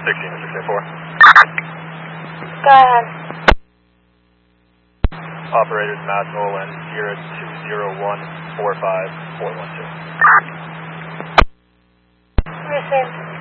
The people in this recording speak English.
Mr. K4. Go ahead. Operators Matt Nolan, Sierra 201-45412. Received.